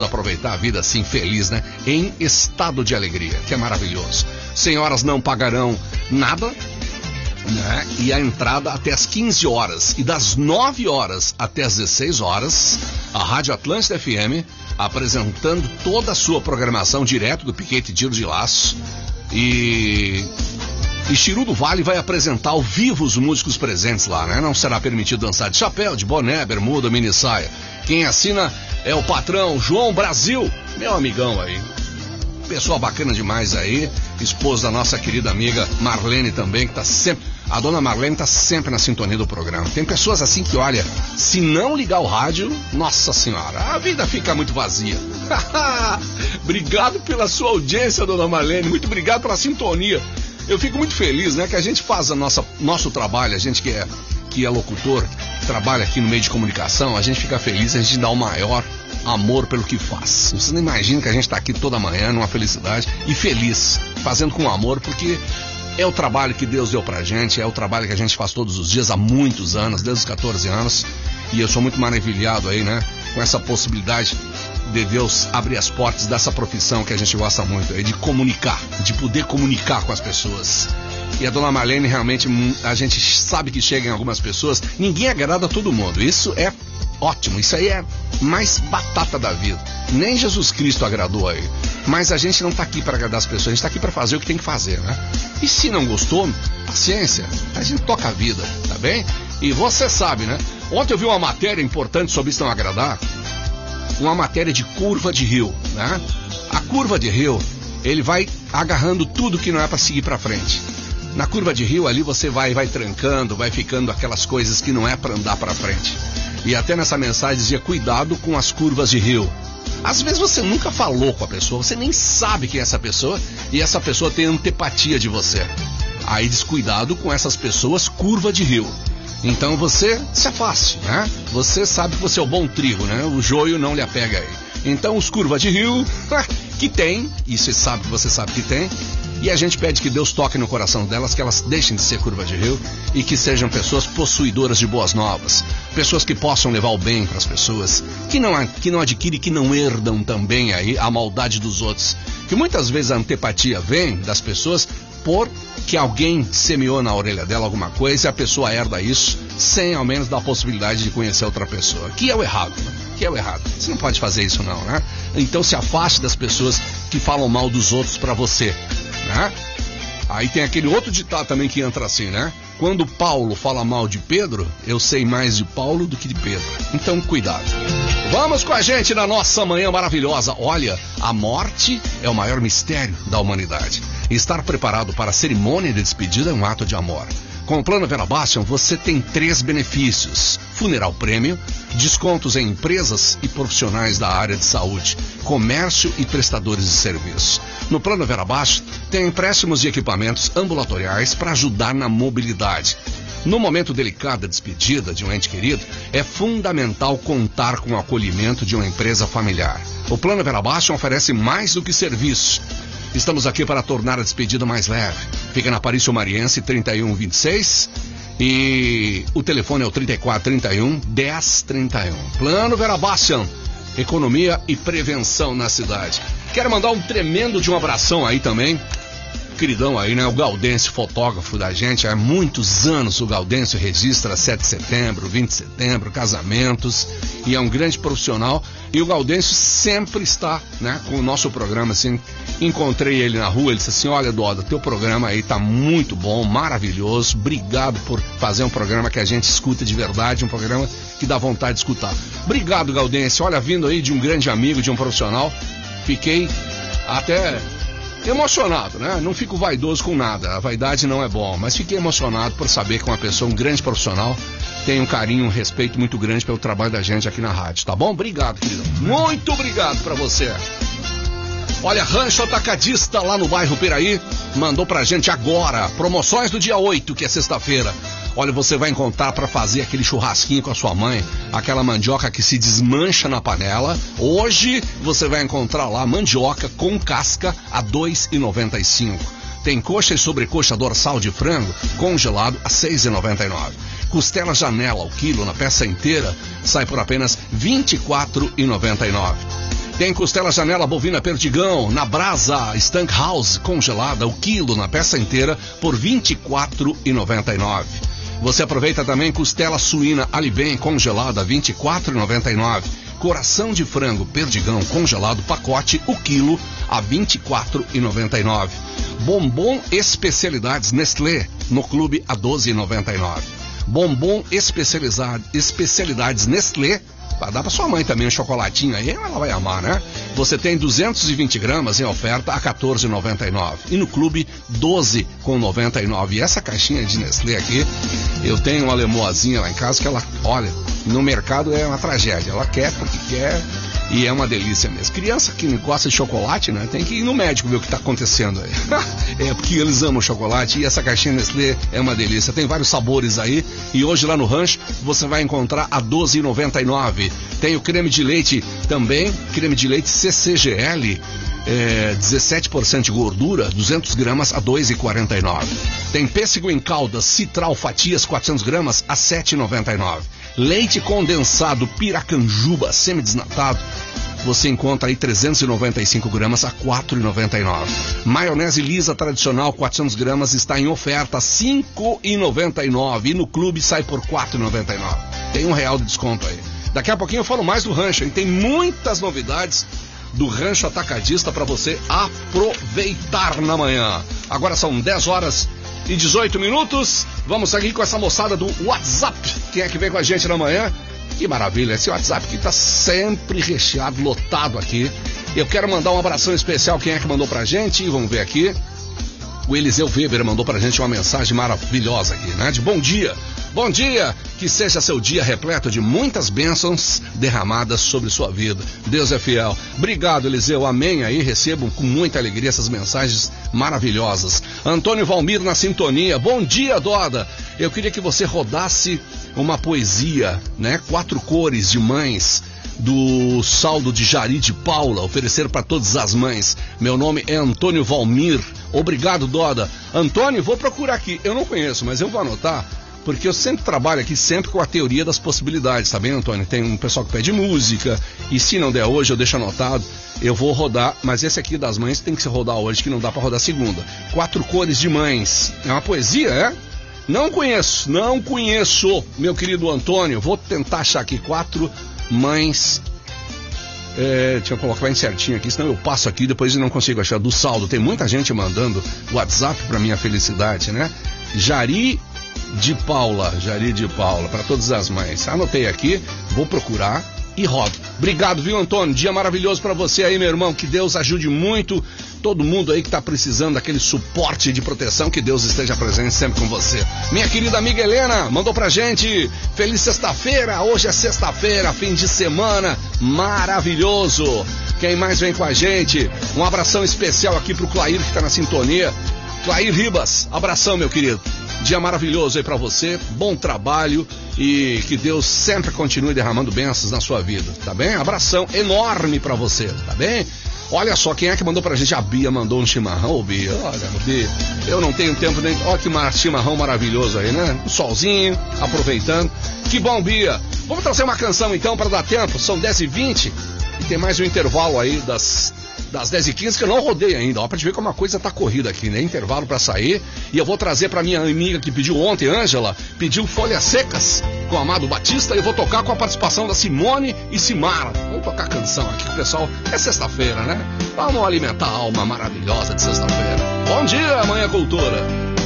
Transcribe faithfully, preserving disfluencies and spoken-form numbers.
aproveitar a vida assim, feliz, né? Em estado de alegria, que é maravilhoso. Senhoras não pagarão nada, né? E a entrada até as quinze horas. E das nove horas até as dezesseis horas, a Rádio Atlântida F M apresentando toda a sua programação direto do Piquete Tiro de Laço. E... E Chiru do Vale vai apresentar ao vivo os músicos presentes lá, né? Não será permitido dançar de chapéu, de boné, bermuda, mini saia. Quem assina é o patrão João Brasil, meu amigão aí. Pessoa bacana demais aí. Esposa da nossa querida amiga Marlene também, que tá sempre... A dona Marlene tá sempre na sintonia do programa. Tem pessoas assim que, olha, se não ligar o rádio, nossa senhora, a vida fica muito vazia. Obrigado pela sua audiência, dona Marlene. Muito obrigado pela sintonia. Eu fico muito feliz, né, que a gente faz a nossa, nosso trabalho, a gente que é, que é locutor, trabalha aqui no meio de comunicação, a gente fica feliz, a gente dá o maior amor pelo que faz. Você não imagina que a gente está aqui toda manhã numa felicidade e feliz, fazendo com amor, porque é o trabalho que Deus deu pra gente, é o trabalho que a gente faz todos os dias há muitos anos, desde os catorze anos, e eu sou muito maravilhado aí, né, com essa possibilidade de Deus abrir as portas dessa profissão que a gente gosta muito, de comunicar, de poder comunicar com as pessoas. E a dona Marlene realmente, a gente sabe que chega em algumas pessoas, ninguém agrada a todo mundo, isso é ótimo, isso aí é mais batata da vida. Nem Jesus Cristo agradou aí, mas a gente não tá aqui para agradar as pessoas, a gente tá aqui para fazer o que tem que fazer, né? E se não gostou, paciência, a gente toca a vida, tá bem? E você sabe, né? Ontem eu vi uma matéria importante sobre isso não agradar, uma matéria de curva de rio, né? A curva de rio, ele vai agarrando tudo que não é para seguir para frente. Na curva de rio ali você vai vai trancando, vai ficando aquelas coisas que não é para andar para frente. E até nessa mensagem dizia cuidado com as curvas de rio. Às vezes você nunca falou com a pessoa, você nem sabe quem é essa pessoa e essa pessoa tem antipatia de você. Aí diz cuidado com essas pessoas curva de rio. Então você se afaste, né? Você sabe que você é o bom trigo, né? O joio não lhe apega aí. Então os curvas de rio, que tem, e você sabe que você sabe que tem, e a gente pede que Deus toque no coração delas, que elas deixem de ser curva de rio e que sejam pessoas possuidoras de boas novas, pessoas que possam levar o bem para as pessoas, que não, que não adquirem, que não herdam também aí a maldade dos outros. Que muitas vezes a antipatia vem das pessoas por que alguém semeou na orelha dela alguma coisa e a pessoa herda isso sem ao menos dar a possibilidade de conhecer outra pessoa, que é o errado, né? Que é o errado. Você não pode fazer isso não, né? Então se afaste das pessoas que falam mal dos outros pra você, né? Aí tem aquele outro ditado também que entra assim, né? Quando Paulo fala mal de Pedro, eu sei mais de Paulo do que de Pedro. Então cuidado. Vamos com a gente na nossa manhã maravilhosa. Olha, a morte é o maior mistério da humanidade. Estar preparado para a cerimônia de despedida é um ato de amor. Com o Plano Vera Bastian, você tem três benefícios: funeral prêmio, descontos em empresas e profissionais da área de saúde, comércio e prestadores de serviço. No Plano Vera Bastian, tem empréstimos de equipamentos ambulatoriais para ajudar na mobilidade. No momento delicado da despedida de um ente querido, é fundamental contar com o acolhimento de uma empresa familiar. O Plano Vera Bastian oferece mais do que serviço. Estamos aqui para tornar a despedida mais leve. Fica na Parício Mariense trinta e um vinte e seis e o telefone é o trinta e quatro, trinta e um, dez, trinta e um. Plano Vera Bastian, economia e prevenção na cidade. Quero mandar um tremendo de um abração aí também, queridão aí, né? O Gaudêncio, fotógrafo da gente, há muitos anos o Gaudêncio registra sete de setembro, vinte de setembro, casamentos, e é um grande profissional. E o Gaudêncio sempre está, né, com o nosso programa, assim. Encontrei ele na rua, ele disse assim: olha, Doda, teu programa aí tá muito bom, maravilhoso, obrigado por fazer um programa que a gente escuta de verdade, um programa que dá vontade de escutar. Obrigado, Gaudêncio, olha, vindo aí de um grande amigo, de um profissional, fiquei até emocionado, né? Não fico vaidoso com nada, a vaidade não é bom, mas fiquei emocionado por saber que uma pessoa, um grande profissional, tem um carinho, um respeito muito grande pelo trabalho da gente aqui na rádio, tá bom? Obrigado, querido. Muito obrigado pra você. Olha, Rancho Atacadista lá no bairro Piraí mandou pra gente agora promoções do dia oito, que é sexta-feira. Olha, você vai encontrar para fazer aquele churrasquinho com a sua mãe, aquela mandioca que se desmancha na panela. Hoje você vai encontrar lá mandioca com casca a dois reais e noventa e cinco centavos. Tem coxa e sobrecoxa dorsal de frango congelado a seis reais e noventa e nove centavos. Costela Janela, o quilo na peça inteira, sai por apenas vinte e quatro reais e noventa e nove centavos. Tem costela janela bovina Perdigão na Brasa Stank House congelada, o quilo na peça inteira por vinte e quatro reais e noventa e nove centavos. Você aproveita também costela suína Alibem congelada vinte e quatro reais e noventa e nove centavos. Coração de frango Perdigão congelado pacote, o quilo a vinte e quatro reais e noventa e nove centavos. Bombom Especialidades Nestlé no clube a doze reais e noventa e nove centavos. Bombom Especialidades Nestlé, dá pra sua mãe também um chocolatinho aí, ela vai amar, né? Você tem duzentos e vinte gramas em oferta a quatorze reais e noventa e nove centavos. E no clube, doze reais e noventa e nove centavos. E essa caixinha de Nestlé aqui, eu tenho uma lemoazinha lá em casa que ela, olha, no mercado é uma tragédia. Ela quer porque quer e é uma delícia mesmo. Criança que gosta de chocolate, né? Tem que ir no médico ver o que tá acontecendo aí. É porque eles amam chocolate e essa caixinha Nestlé é uma delícia. Tem vários sabores aí e hoje lá no rancho você vai encontrar a doze reais e noventa e nove centavos. Tem o creme de leite também, creme de leite C C G L, é, dezessete por cento de gordura, duzentas gramas a dois reais e quarenta e nove centavos. Tem pêssego em caldas Citral fatias quatrocentas gramas a sete reais e noventa e nove centavos. Leite condensado Piracanjuba semi-desnatado, você encontra aí trezentas e noventa e cinco gramas a quatro reais e noventa e nove centavos. Maionese lisa tradicional quatrocentas gramas está em oferta cinco reais e noventa e nove centavos. E no clube sai por quatro reais e noventa e nove centavos. Tem um real de desconto aí. Daqui a pouquinho eu falo mais do rancho, e tem muitas novidades do rancho atacadista para você aproveitar na manhã. Agora são dez horas e dezoito minutos. Vamos seguir com essa moçada do WhatsApp. Quem é que vem com a gente na manhã? Que maravilha, esse WhatsApp que tá sempre recheado, lotado aqui. Eu quero mandar um abração especial. Quem é que mandou pra gente? Vamos ver aqui. O Eliseu Weber mandou pra gente uma mensagem maravilhosa aqui, né? De bom dia. Bom dia, que seja seu dia repleto de muitas bênçãos derramadas sobre sua vida. Deus é fiel. Obrigado, Eliseu. Amém. Aí recebo com muita alegria essas mensagens maravilhosas. Antônio Valmir na sintonia. Bom dia, Doda. Eu queria que você rodasse uma poesia, né? Quatro cores de mães, do saldo de Jari de Paula, oferecer para todas as mães. Meu nome é Antônio Valmir. Obrigado, Doda. Antônio, vou procurar aqui. Eu não conheço, mas eu vou anotar, porque eu sempre trabalho aqui sempre com a teoria das possibilidades, tá bem, Antônio? Tem um pessoal que pede música, e se não der hoje, eu deixo anotado, eu vou rodar, mas esse aqui das mães tem que se rodar hoje, que não dá pra rodar segunda. Quatro cores de mães. É uma poesia, é? Não conheço, não conheço, meu querido Antônio. Vou tentar achar aqui quatro mães. É, deixa eu colocar bem certinho aqui, senão eu passo aqui, depois eu não consigo achar do saldo. Tem muita gente mandando WhatsApp pra minha felicidade, né? Jari de Paula, Jari de Paula, para todas as mães. Anotei aqui, vou procurar e rodo. Obrigado, viu, Antônio? Dia maravilhoso para você aí, meu irmão. Que Deus ajude muito todo mundo aí que tá precisando daquele suporte de proteção. Que Deus esteja presente sempre com você. Minha querida amiga Helena mandou pra gente: feliz sexta-feira. Hoje é sexta-feira, fim de semana maravilhoso. Quem mais vem com a gente? Um abração especial aqui pro Clair, que tá na sintonia. Clair Ribas, abração, meu querido. Dia maravilhoso aí pra você, bom trabalho e que Deus sempre continue derramando bênçãos na sua vida, tá bem? Abração enorme pra você, tá bem? Olha só, quem é que mandou pra gente? A Bia mandou um chimarrão. Ô, Bia, olha, Bia, eu não tenho tempo nem... Olha que mar... chimarrão maravilhoso aí, né? Um solzinho, aproveitando. Que bom, Bia. Vamos trazer uma canção então para dar tempo, são dez e vinte e tem mais um intervalo aí das... das dez e quinze que eu não rodei ainda, ó, pra te ver como a coisa tá corrida aqui, né? Intervalo pra sair, e eu vou trazer pra minha amiga que pediu ontem, Ângela, pediu Folhas Secas com o Amado Batista, e eu vou tocar com a participação da Simone e Simara. Vamos tocar canção aqui, pessoal, é sexta-feira, né? Vamos alimentar a alma maravilhosa de sexta-feira. Bom dia, Manhã Cultura.